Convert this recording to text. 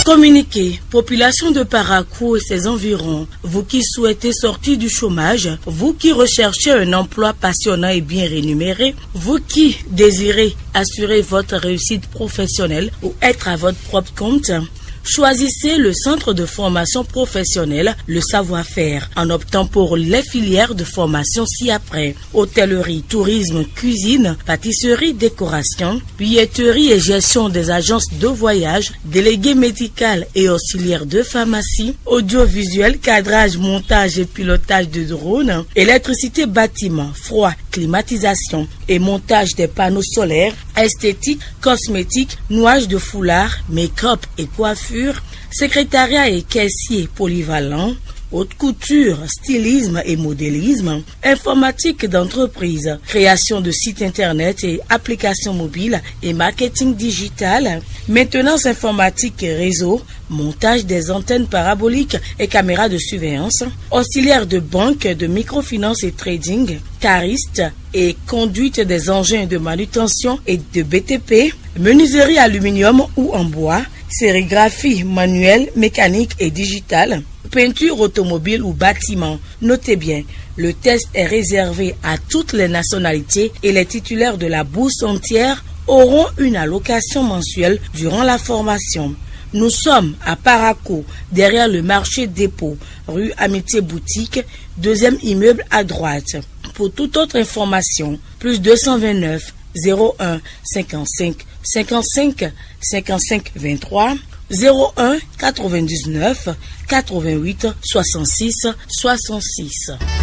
Communiqué, population de Parakou et ses environs, vous qui souhaitez sortir du chômage, vous qui recherchez un emploi passionnant et bien rémunéré, vous qui désirez assurer votre réussite professionnelle ou être à votre propre compte, choisissez le centre de formation professionnelle, le savoir-faire, en optant pour les filières de formation ci-après. Hôtellerie, tourisme, cuisine, pâtisserie, décoration, billetterie et gestion des agences de voyage, délégué médical et auxiliaire de pharmacie, audiovisuel, cadrage, montage et pilotage de drones, électricité, bâtiment, froid, climatisation et montage des panneaux solaires, esthétique, cosmétique, nouage de foulard, make-up et coiffure, secrétariat et caissier polyvalent, haute couture, stylisme et modélisme, informatique d'entreprise, création de sites internet et applications mobiles et marketing digital, maintenance informatique et réseau, montage des antennes paraboliques et caméras de surveillance, auxiliaire de banque, de microfinance et trading, cariste et conduite des engins de manutention et de BTP, menuiserie aluminium ou en bois, sérigraphie manuelle, mécanique et digitale, peinture automobile ou bâtiment. Notez bien, le test est réservé à toutes les nationalités et les titulaires de la bourse entière auront une allocation mensuelle durant la formation. Nous sommes à Parakou, derrière le marché dépôt, rue Amitié Boutique, deuxième immeuble à droite. Pour toute autre information, plus 229 01 55 55 55 23 01 99 88 66 66.